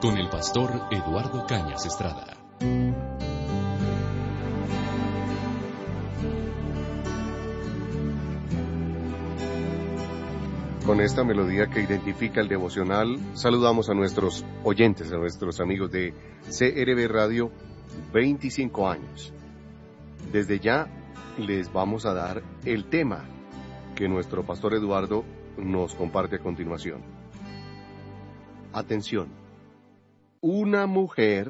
con el pastor Eduardo Cañas Estrada. Con esta melodía que identifica el devocional, saludamos a nuestros oyentes, a nuestros amigos de CRB Radio 25 años. Desde ya les vamos a dar el tema que nuestro pastor Eduardo nos comparte a continuación. Atención, una mujer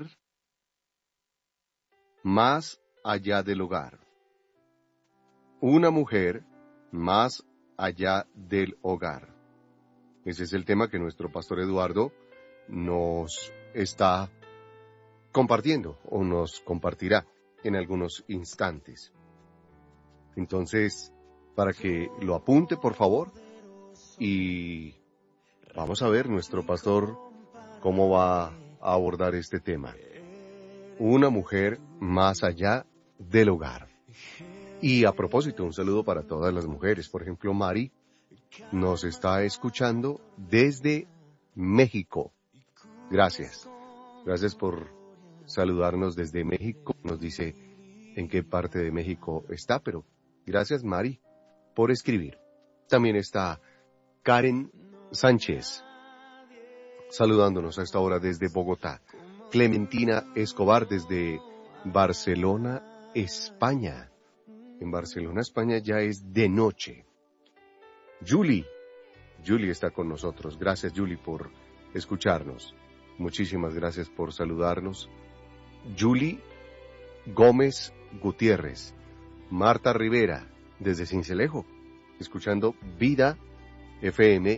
más allá del hogar. Una mujer más allá del hogar. Ese es el tema que nuestro pastor Eduardo nos está compartiendo o nos compartirá en algunos instantes. Entonces, para que lo apunte, por favor, y vamos a ver nuestro pastor cómo va a abordar este tema. Una mujer más allá del hogar. Y a propósito, un saludo para todas las mujeres. Por ejemplo, Mari nos está escuchando desde México. Gracias. Gracias por saludarnos desde México. Nos dice en qué parte de México está, pero gracias, Mari, por escribir. También está Karen Sánchez saludándonos a esta hora desde Bogotá. Clementina Escobar desde Barcelona, España. En Barcelona, España ya es de noche. Julie está con nosotros. Gracias, Julie, por escucharnos. Muchísimas gracias por saludarnos. Julie Gómez Gutiérrez. Marta Rivera, desde Sincelejo, escuchando Vida FM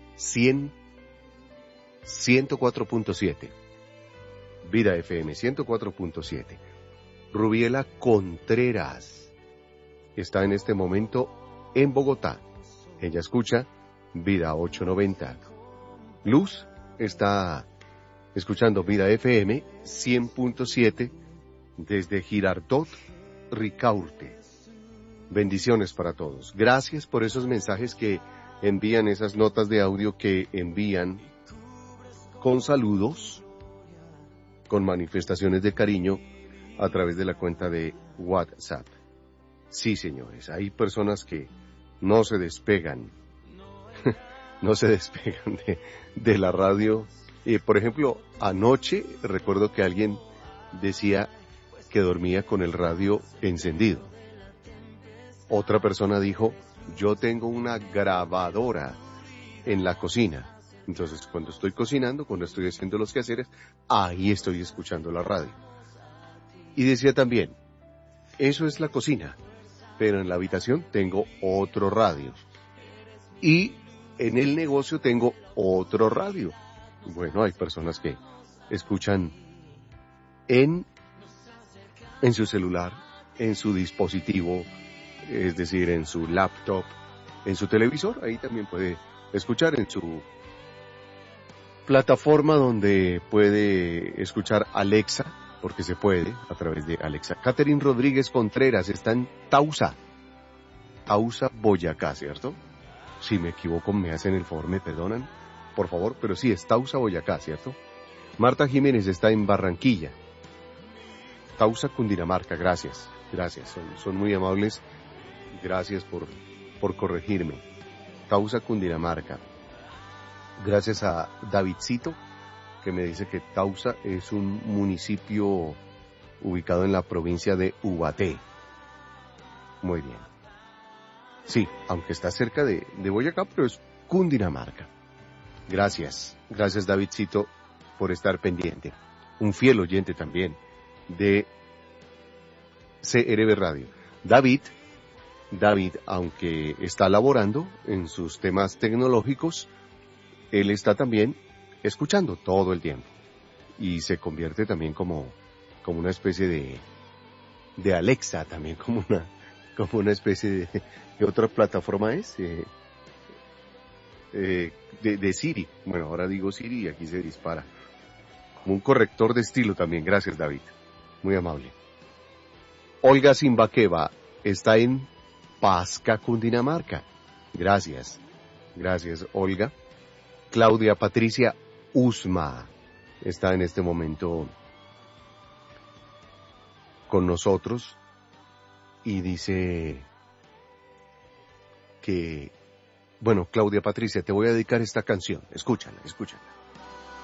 104.7. Vida FM 104.7. Rubiela Contreras está en este momento en Bogotá. Ella escucha Vida 890. Luz está escuchando Vida FM 100.7 desde Girardot, Ricaurte. Bendiciones para todos. Gracias por esos mensajes que envían, esas notas de audio que envían con saludos, con manifestaciones de cariño a través de la cuenta de WhatsApp. Sí, señores, hay personas que no se despegan, no se despegan de la radio. Por ejemplo, anoche recuerdo que alguien decía que dormía con el radio encendido. Otra persona dijo, yo tengo una grabadora en la cocina. Entonces, cuando estoy cocinando, cuando estoy haciendo los quehaceres, ahí estoy escuchando la radio. Y decía también, eso es la cocina, pero en la habitación tengo otro radio. Y en el negocio tengo otro radio. Bueno, hay personas que escuchan en su celular, en su dispositivo, es decir, en su laptop, en su televisor. Ahí también puede escuchar en su plataforma donde puede escuchar Alexa, porque se puede a través de Alexa. Catherine Rodríguez Contreras está en Tausa, Boyacá, ¿cierto? Si me equivoco, me hacen el favor, me perdonan, por favor, pero sí, es Tausa, Boyacá, ¿cierto? Marta Jiménez está en Barranquilla, Tausa, Cundinamarca. Gracias, son muy amables, gracias por corregirme. Tausa, Cundinamarca. Gracias a Davidcito, que me dice que Tausa es un municipio ubicado en la provincia de Ubaté. Muy bien. Sí, aunque está cerca de Boyacá, pero es Cundinamarca. Gracias Davidcito por estar pendiente. Un fiel oyente también de CRB Radio. David, aunque está laborando en sus temas tecnológicos, él está también escuchando todo el tiempo. Y se convierte también como una especie de Alexa, también como una especie de otra plataforma es, de Siri. Bueno, ahora digo Siri y aquí se dispara. Como un corrector de estilo también. Gracias, David. Muy amable. Olga Simbaqueva está en Pasca, Cundinamarca. Gracias, Olga. Claudia Patricia Usma está en este momento con nosotros y dice que, bueno, Claudia Patricia, te voy a dedicar esta canción, escúchala, escúchala.